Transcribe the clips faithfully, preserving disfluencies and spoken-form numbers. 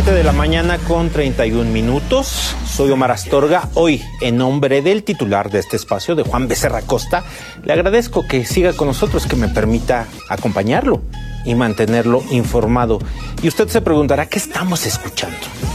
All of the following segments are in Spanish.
siete de la mañana con treinta y un minutos. Soy Omar Astorga. Hoy, en nombre del titular de este espacio, de Juan Becerra Costa, le agradezco que siga con nosotros, que me permita acompañarlo y mantenerlo informado. Y usted se preguntará, ¿qué estamos escuchando?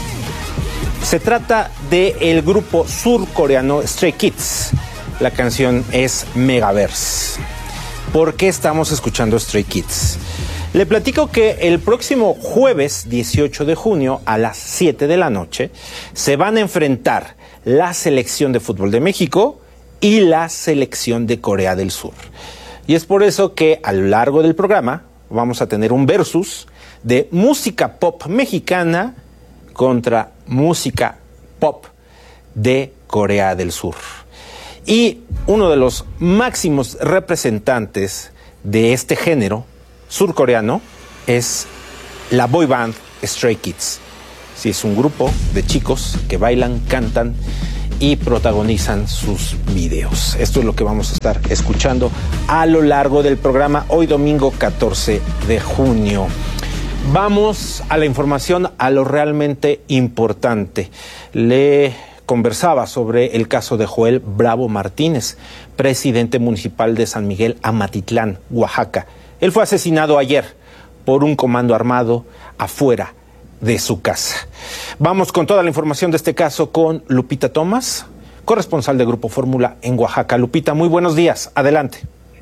Se trata del grupo surcoreano Stray Kids. La canción es Megaverse. ¿Por qué estamos escuchando Stray Kids? Le platico que el próximo jueves dieciocho de junio a las siete de la noche se van a enfrentar la selección de fútbol de México y la selección de Corea del Sur. Y es por eso que a lo largo del programa vamos a tener un versus de música pop mexicana contra música pop de Corea del Sur. Y uno de los máximos representantes de este género surcoreano es la boy band Stray Kids. Sí, es un grupo de chicos que bailan, cantan y protagonizan sus videos. Esto es lo que vamos a estar escuchando a lo largo del programa hoy domingo catorce de junio. Vamos a la información, a lo realmente importante. Le conversaba sobre el caso de Joel Bravo Martínez, presidente municipal de San Miguel Amatitlán, Oaxaca. Él fue asesinado ayer por un comando armado afuera de su casa. Vamos con toda la información de este caso con Lupita Tomás, corresponsal de Grupo Fórmula en Oaxaca. Lupita, muy buenos días. Adelante.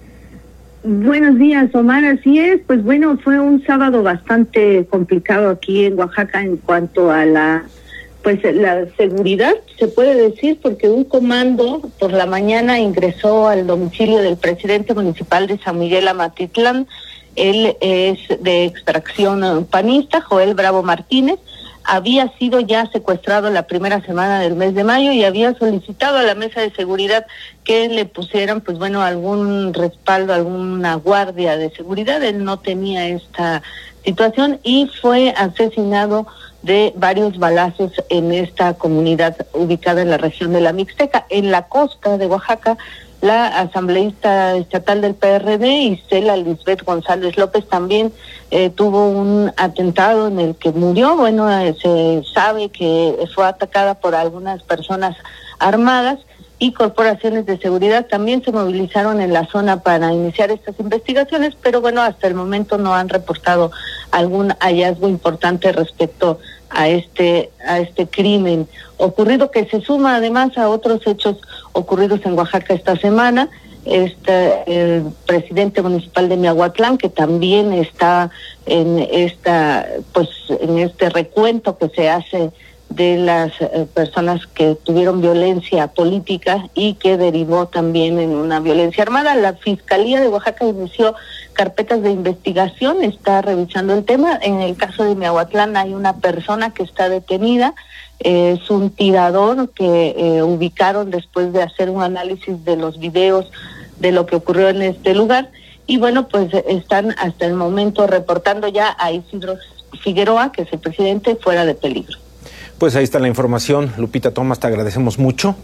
Buenos días, Omar. Así es. Pues bueno, fue un sábado bastante complicado aquí en Oaxaca en cuanto a la pues la seguridad, se puede decir, porque un comando por la mañana ingresó al domicilio del presidente municipal de San Miguel Amatitlán. Él es de extracción panista, Joel Bravo Martínez. Había sido ya secuestrado la primera semana del mes de mayo y había solicitado a la mesa de seguridad que le pusieran, pues bueno, algún respaldo, alguna guardia de seguridad. Él no tenía esta situación y fue asesinado de varios balazos en esta comunidad ubicada en la región de la Mixteca. En la costa de Oaxaca, la asambleísta estatal del P R D, Isela Lisbeth González López, también eh, tuvo un atentado en el que murió. Bueno, eh, se sabe que fue atacada por algunas personas armadas y corporaciones de seguridad también se movilizaron en la zona para iniciar estas investigaciones, pero bueno, hasta el momento no han reportado algún hallazgo importante respecto a este a este crimen ocurrido, que se suma además a otros hechos ocurridos en Oaxaca esta semana. Este, el presidente municipal de Miahuatlán, que también está en esta pues en este recuento que se hace de las eh, personas que tuvieron violencia política y que derivó también en una violencia armada. La Fiscalía de Oaxaca inició carpetas de investigación, está revisando el tema. En el caso de Miahuatlán hay una persona que está detenida, eh, es un tirador que eh, ubicaron después de hacer un análisis de los videos de lo que ocurrió en este lugar. Y bueno, pues están hasta el momento reportando ya a Isidro Figueroa, que es el presidente, fuera de peligro. Pues ahí está la información. Lupita Tomás, te agradecemos mucho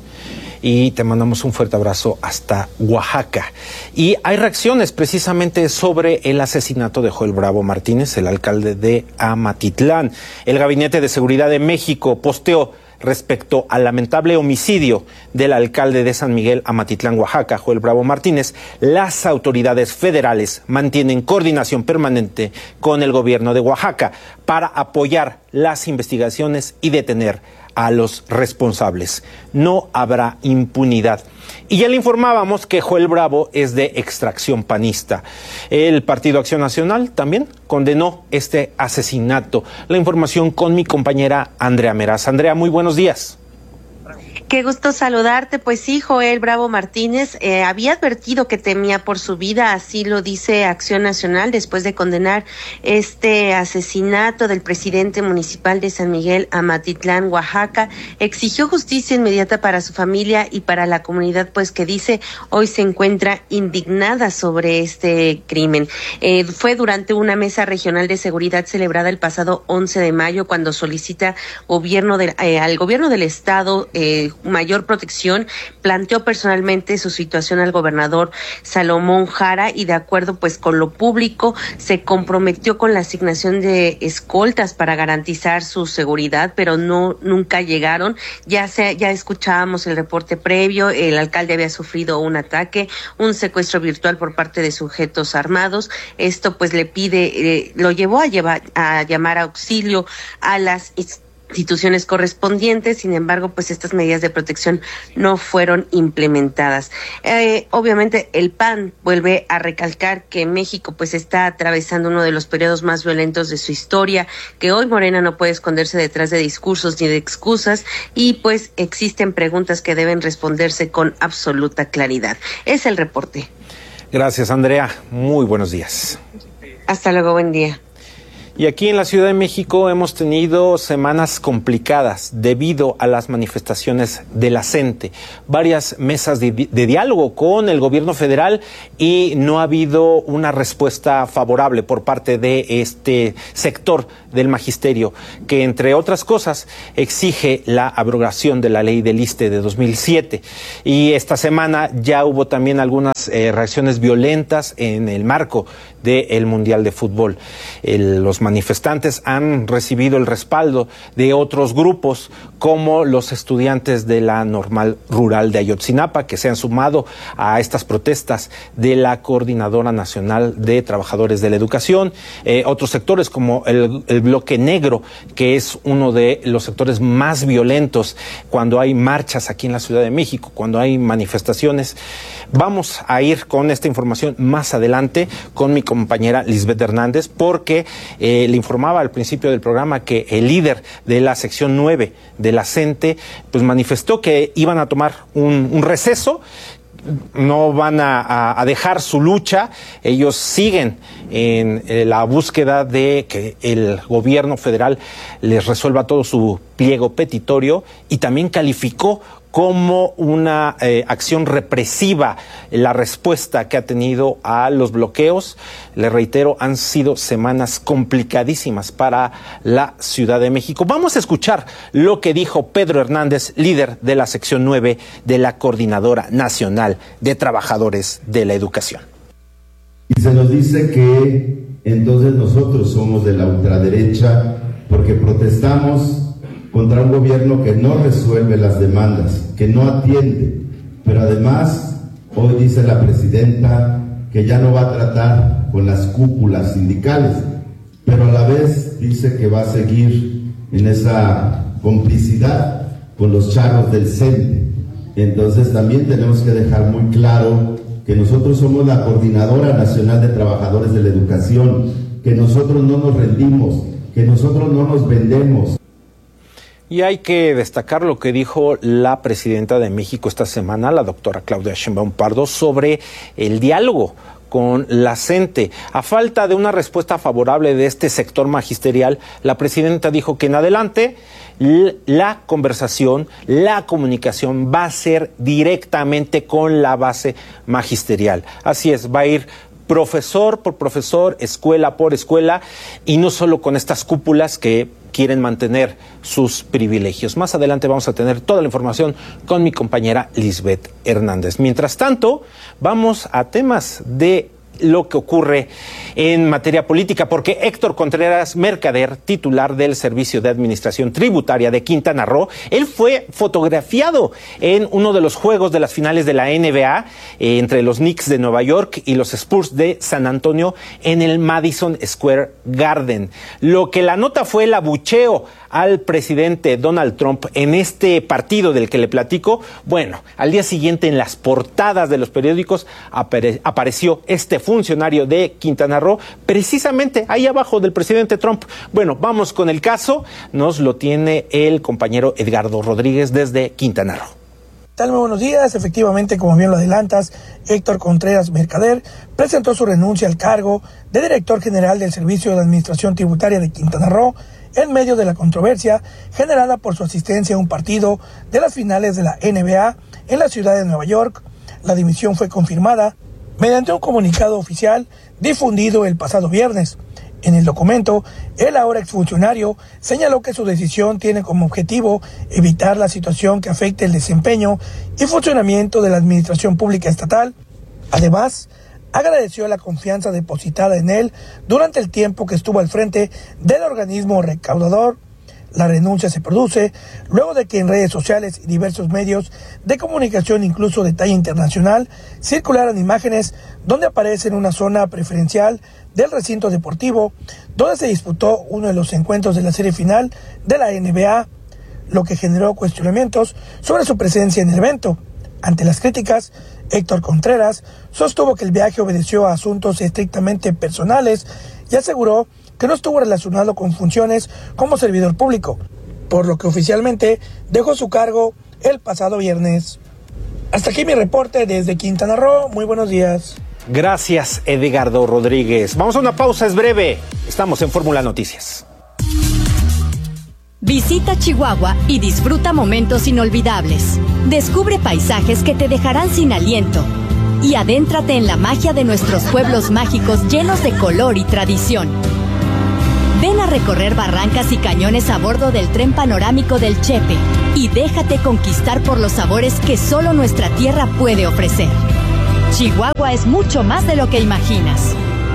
y te mandamos un fuerte abrazo hasta Oaxaca. Y hay reacciones precisamente sobre el asesinato de Joel Bravo Martínez, el alcalde de Amatitlán. El Gabinete de Seguridad de México posteó respecto al lamentable homicidio del alcalde de San Miguel Amatitlán, Oaxaca, Joel Bravo Martínez. Las autoridades federales mantienen coordinación permanente con el gobierno de Oaxaca para apoyar las investigaciones y detener a los responsables. No habrá impunidad. Y ya le informábamos que Joel Bravo es de extracción panista. El Partido Acción Nacional también condenó este asesinato. La información con mi compañera Andrea Meraz. Andrea, muy buenos días. Qué gusto saludarte. Pues sí, Joel Bravo Martínez eh, había advertido que temía por su vida, así lo dice Acción Nacional, después de condenar este asesinato del presidente municipal de San Miguel Amatitlán, Oaxaca. Exigió justicia inmediata para su familia y para la comunidad, pues que dice hoy se encuentra indignada sobre este crimen. Eh, fue durante una mesa regional de seguridad celebrada el pasado once de mayo cuando solicita gobierno de, eh, al gobierno del estado eh, mayor protección, planteó personalmente su situación al gobernador Salomón Jara y de acuerdo pues con lo público se comprometió con la asignación de escoltas para garantizar su seguridad, pero no nunca llegaron. Ya se ya escuchábamos el reporte previo, el alcalde había sufrido un ataque, un secuestro virtual por parte de sujetos armados. Esto pues le pide, eh, lo llevó a llevar a llamar a auxilio a las instituciones correspondientes. Sin embargo, pues estas medidas de protección no fueron implementadas. Eh, obviamente el P A N vuelve a recalcar que México pues está atravesando uno de los periodos más violentos de su historia, que hoy Morena no puede esconderse detrás de discursos ni de excusas y pues existen preguntas que deben responderse con absoluta claridad. Es el reporte. Gracias, Andrea. Muy buenos días. Hasta luego, buen día. Y aquí en la Ciudad de México hemos tenido semanas complicadas debido a las manifestaciones de la C E N T E, varias mesas de, de diálogo con el gobierno federal y no ha habido una respuesta favorable por parte de este sector del magisterio que, entre otras cosas, exige la abrogación de la ley del I S S S T E de dos mil siete. Y esta semana ya hubo también algunas eh, reacciones violentas en el marco del Mundial de Fútbol. El, los manifestantes han recibido el respaldo de otros grupos como los estudiantes de la Normal Rural de Ayotzinapa, que se han sumado a estas protestas de la Coordinadora Nacional de Trabajadores de la Educación, eh, otros sectores como el, el Bloque Negro, que es uno de los sectores más violentos cuando hay marchas aquí en la Ciudad de México, cuando hay manifestaciones. Vamos a ir con esta información más adelante con mi compañera Lisbeth Hernández, porque eh, le informaba al principio del programa que el líder de la sección nueve de la C E N T E pues manifestó que iban a tomar un, un receso, no van a, a, a dejar su lucha, ellos siguen en eh, la búsqueda de que el gobierno federal les resuelva todo su pliego petitorio, y también calificó como una eh, acción represiva la respuesta que ha tenido a los bloqueos. Le reitero, han sido semanas complicadísimas para la Ciudad de México. Vamos a escuchar lo que dijo Pedro Hernández, líder de la sección nueve de la Coordinadora Nacional de Trabajadores de la Educación. Y se nos dice que entonces nosotros somos de la ultraderecha porque protestamos contra un gobierno que no resuelve las demandas, que no atiende, pero además hoy dice la presidenta que ya no va a tratar con las cúpulas sindicales, pero a la vez dice que va a seguir en esa complicidad con los charros del C E N T E. Entonces también tenemos que dejar muy claro que nosotros somos la Coordinadora Nacional de Trabajadores de la Educación, que nosotros no nos rendimos, que nosotros no nos vendemos. Y hay que destacar lo que dijo la presidenta de México esta semana, la doctora Claudia Sheinbaum Pardo, sobre el diálogo con la C E N T E. A falta de una respuesta favorable de este sector magisterial, la presidenta dijo que en adelante la conversación, la comunicación va a ser directamente con la base magisterial. Así es, va a ir profesor por profesor, escuela por escuela, y no solo con estas cúpulas que quieren mantener sus privilegios. Más adelante vamos a tener toda la información con mi compañera Lisbeth Hernández. Mientras tanto, vamos a temas de lo que ocurre en materia política, porque Héctor Contreras Mercader, titular del Servicio de Administración Tributaria de Quintana Roo, él fue fotografiado en uno de los juegos de las finales de la N B A eh, entre los Knicks de Nueva York y los Spurs de San Antonio en el Madison Square Garden. Lo que la nota fue el abucheo al presidente Donald Trump en este partido del que le platico. Bueno, al día siguiente en las portadas de los periódicos apare- apareció este funcionario de Quintana Roo, precisamente ahí abajo del presidente Trump. Bueno, vamos con el caso, nos lo tiene el compañero Edgardo Rodríguez desde Quintana Roo. Tal, muy buenos días. Efectivamente, como bien lo adelantas, Héctor Contreras Mercader presentó su renuncia al cargo de director general del Servicio de Administración Tributaria de Quintana Roo en medio de la controversia generada por su asistencia a un partido de las finales de la N B A en la ciudad de Nueva York. La dimisión fue confirmada mediante un comunicado oficial difundido el pasado viernes. En el documento, el ahora exfuncionario señaló que su decisión tiene como objetivo evitar la situación que afecte el desempeño y funcionamiento de la administración pública estatal. Además, agradeció la confianza depositada en él durante el tiempo que estuvo al frente del organismo recaudador. La renuncia se produce luego de que en redes sociales y diversos medios de comunicación, incluso de talla internacional, circularan imágenes donde aparece en una zona preferencial del recinto deportivo, donde se disputó uno de los encuentros de la serie final de la N B A, lo que generó cuestionamientos sobre su presencia en el evento. Ante las críticas, Héctor Contreras sostuvo que el viaje obedeció a asuntos estrictamente personales y aseguró que no estuvo relacionado con funciones como servidor público, por lo que oficialmente dejó su cargo el pasado viernes. Hasta aquí mi reporte desde Quintana Roo. Muy buenos días. Gracias, Edgardo Rodríguez. Vamos a una pausa, es breve. Estamos en Fórmula Noticias. Visita Chihuahua y disfruta momentos inolvidables. Descubre paisajes que te dejarán sin aliento. Y adéntrate en la magia de nuestros pueblos mágicos llenos de color y tradición. Ven a recorrer barrancas y cañones a bordo del tren panorámico del Chepe y déjate conquistar por los sabores que solo nuestra tierra puede ofrecer. Chihuahua es mucho más de lo que imaginas.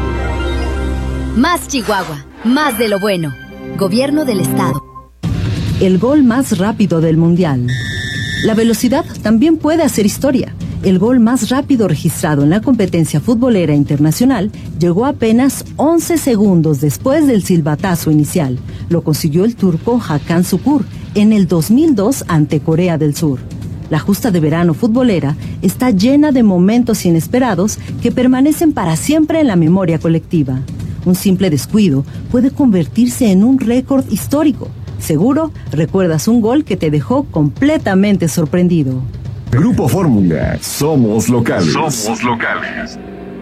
Más Chihuahua, más de lo bueno. Gobierno del Estado. El gol más rápido del Mundial. La velocidad también puede hacer historia. El gol más rápido registrado en la competencia futbolera internacional llegó apenas once segundos después del silbatazo inicial. Lo consiguió el turco Hakan Şükür en el dos mil dos ante Corea del Sur. La justa de verano futbolera está llena de momentos inesperados que permanecen para siempre en la memoria colectiva. Un simple descuido puede convertirse en un récord histórico. Seguro recuerdas un gol que te dejó completamente sorprendido. Grupo Fórmula, somos locales. Somos locales.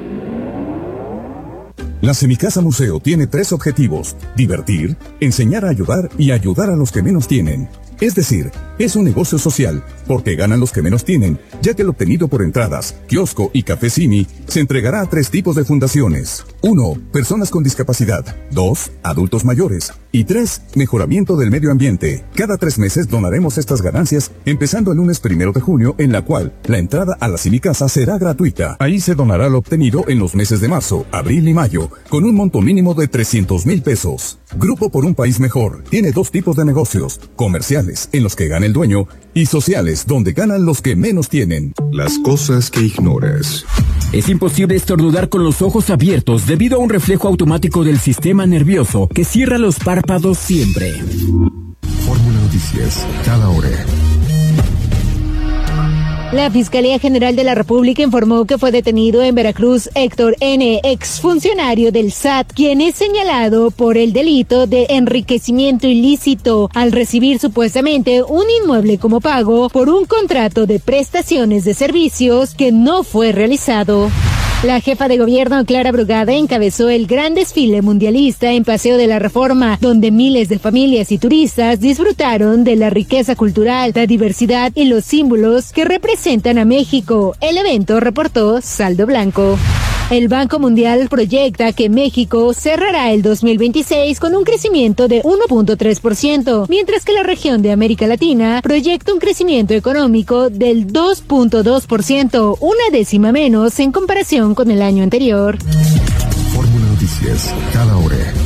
La Semicasa Museo tiene tres objetivos: divertir, enseñar a ayudar y ayudar a los que menos tienen. Es decir, es un negocio social, porque ganan los que menos tienen, ya que el obtenido por entradas, kiosco y café Simi se entregará a tres tipos de fundaciones. Uno, personas con discapacidad. Dos, adultos mayores. Y tres, mejoramiento del medio ambiente. Cada tres meses donaremos estas ganancias, empezando el lunes primero de junio, en la cual la entrada a la Semicasa será gratuita. Ahí se donará lo obtenido en los meses de marzo, abril y mayo, con un monto mínimo de trescientos mil pesos. Grupo por un País Mejor tiene dos tipos de negocios: comerciales, en los que gana el dueño, y sociales, donde ganan los que menos tienen. Las cosas que ignoras. Es imposible estornudar con los ojos abiertos debido a un reflejo automático del sistema nervioso que cierra los párpados siempre. Fórmula Noticias, cada hora. La Fiscalía General de la República informó que fue detenido en Veracruz Héctor N., exfuncionario del S A T, quien es señalado por el delito de enriquecimiento ilícito al recibir supuestamente un inmueble como pago por un contrato de prestaciones de servicios que no fue realizado. La jefa de gobierno, Clara Brugada, encabezó el gran desfile mundialista en Paseo de la Reforma, donde miles de familias y turistas disfrutaron de la riqueza cultural, la diversidad y los símbolos que representan a México. El evento reportó Saldo Blanco. El Banco Mundial proyecta que México cerrará el dos mil veintiséis con un crecimiento de uno punto tres por ciento, mientras que la región de América Latina proyecta un crecimiento económico del dos punto dos por ciento, una décima menos en comparación con el año anterior. Fórmula Noticias, cada hora.